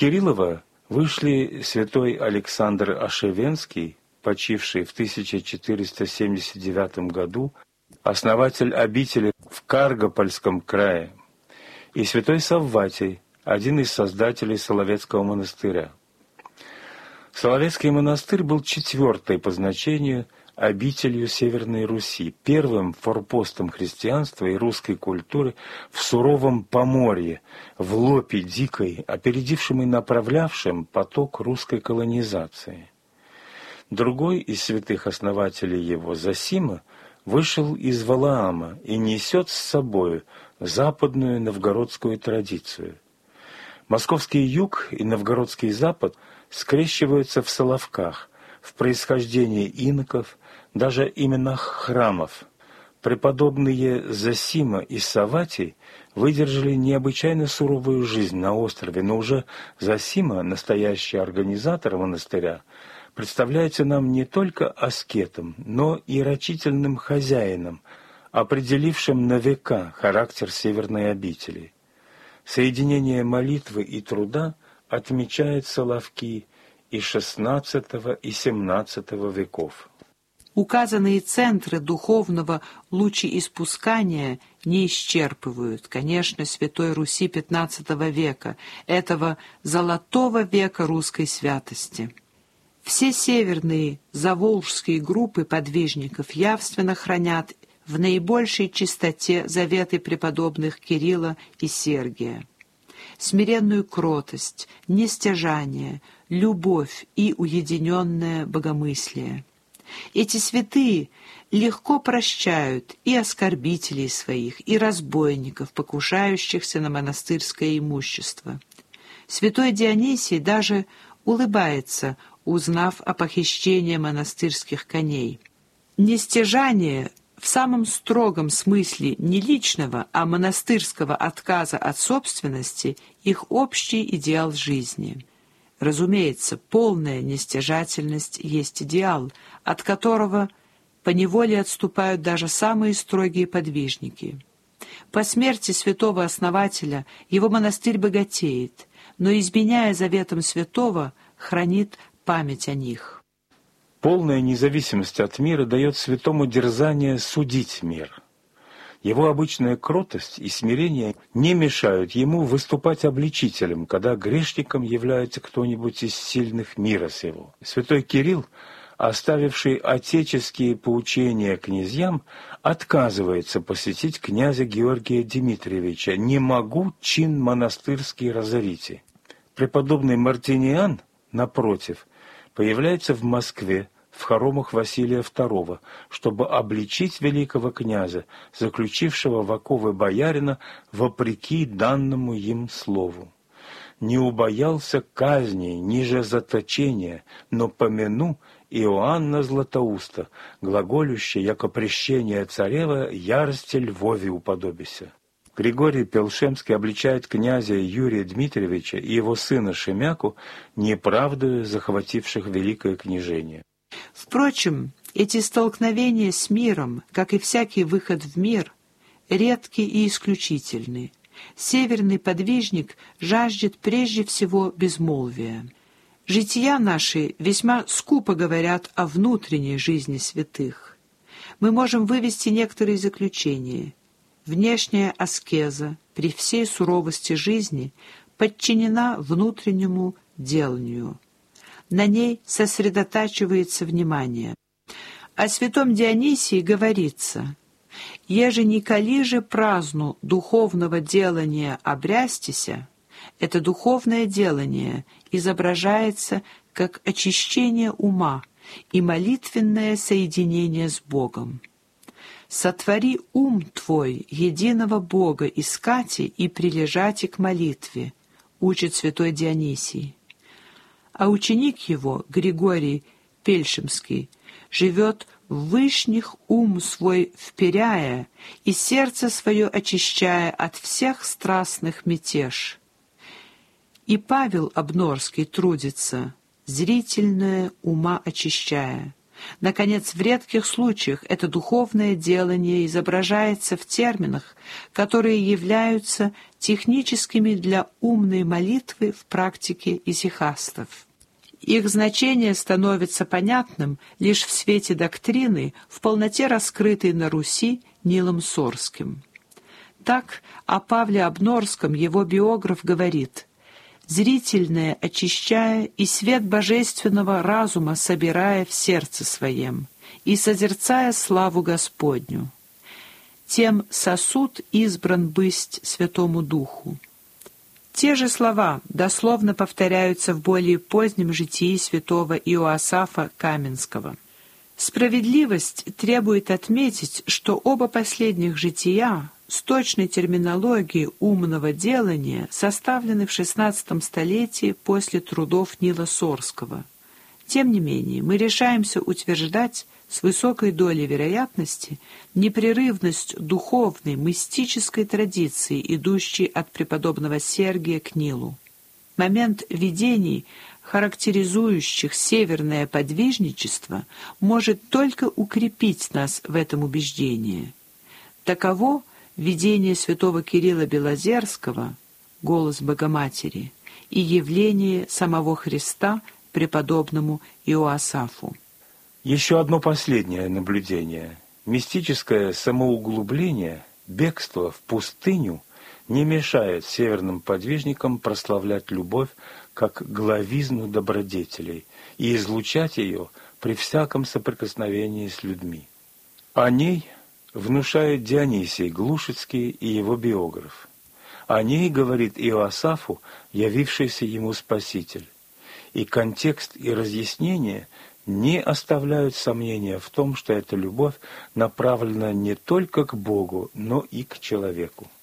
Кириллова вышли святой Александр Ошевенский, почивший в 1479 году, основатель обители в Каргопольском крае, и святой Савватий, один из создателей Соловецкого монастыря. Соловецкий монастырь был четвертой по значению обителью Северной Руси, первым форпостом христианства и русской культуры в суровом Поморье, в лопе дикой, опередившим и направлявшим поток русской колонизации. Другой из святых основателей его, Зосима, вышел из Валаама и несет с собою западную новгородскую традицию. Московский юг и новгородский запад скрещиваются в Соловках, в происхождении иноков, даже именах храмов. Преподобные Зосима и Савватий выдержали необычайно суровую жизнь на острове, но уже Зосима, настоящий организатор монастыря, представляется нам не только аскетом, но и рачительным хозяином, определившим на века характер северной обители. Соединение молитвы и труда отмечает Соловки и XVI и XVII веков. Указанные центры духовного лучеиспускания не исчерпывают, конечно, Святой Руси XV века, этого золотого века русской святости. Все северные заволжские группы подвижников явственно хранят в наибольшей чистоте заветы преподобных Кирилла и Сергия. Смиренную кротость, нестяжание, любовь и уединенное богомыслие. Эти святые легко прощают и оскорбителей своих, и разбойников, покушающихся на монастырское имущество. Святой Дионисий даже улыбается, узнав о похищении монастырских коней. Нестяжание в самом строгом смысле не личного, а монастырского отказа от собственности – их общий идеал жизни. Разумеется, полная нестяжательность есть идеал, от которого поневоле отступают даже самые строгие подвижники. По смерти святого основателя его монастырь богатеет, но, изменяя заветам святого, хранит память о них. Полная независимость от мира дает святому дерзание судить мир. Его обычная кротость и смирение не мешают ему выступать обличителем, когда грешником является кто-нибудь из сильных мира сего. Святой Кирилл, оставивший отеческие поучения князьям, отказывается посетить князя Георгия Дмитриевича: «Не могу чин монастырский разорите». Преподобный Мартиниан, напротив, появляется в Москве, в хоромах Василия II, чтобы обличить великого князя, заключившего в оковы боярина вопреки данному им слову. «Не убоялся казни, ниже заточения, но помяну Иоанна Златоуста, глаголющий, яко прещение царева, ярости Львове уподобися». Григорий Пелшемский обличает князя Юрия Дмитриевича и его сына Шемяку неправдою захвативших великое княжение. Впрочем, эти столкновения с миром, как и всякий выход в мир, редки и исключительны. Северный подвижник жаждет прежде всего безмолвия. Жития наши весьма скупо говорят о внутренней жизни святых. Мы можем вывести некоторые заключения. Внешняя аскеза при всей суровости жизни подчинена внутреннему деланию. На ней сосредотачивается внимание. О святом Дионисии говорится: «Еже николи же праздну духовного делания обрястися», это духовное делание изображается как очищение ума и молитвенное соединение с Богом. «Сотвори ум твой, единого Бога искати и прилежати к молитве», учит святой Дионисий. А ученик его, Григорий Пельшемский, живет в вышних ум свой вперяя и сердце свое очищая от всех страстных мятеж. И Павел Обнорский трудится, зрительное ума очищая, Наконец, в редких случаях это духовное делание изображается в терминах, которые являются техническими для умной молитвы в практике исихастов. Их значение становится понятным лишь в свете доктрины, в полноте раскрытой на Руси Нилом Сорским. Так о Павле Обнорском его биограф говорит: «Зрительное очищая и свет божественного разума собирая в сердце своем, и созерцая славу Господню, тем сосуд избран бысть Святому Духу». Те же слова дословно повторяются в более позднем житии святого Иоасафа Каменского. Справедливость требует отметить, что оба последних жития с точной терминологией умного делания составлены в XVI столетии после трудов Нила Сорского. Тем не менее, мы решаемся утверждать с высокой долей вероятности непрерывность духовной, мистической традиции, идущей от преподобного Сергия к Нилу. Момент видений, характеризующих северное подвижничество, может только укрепить нас в этом убеждении. Таково видение святого Кирилла Белозерского, голос Богоматери, и явление самого Христа преподобному Иоасафу. Еще одно последнее наблюдение. Мистическое самоуглубление, бегство в пустыню не мешает северным подвижникам прославлять любовь как главизну добродетелей и излучать ее при всяком соприкосновении с людьми. О ней внушает Дионисий Глушицкий и его биограф. О ней говорит Иоасафу, явившийся ему Спаситель. И контекст и разъяснение не оставляют сомнения в том, что эта любовь направлена не только к Богу, но и к человеку.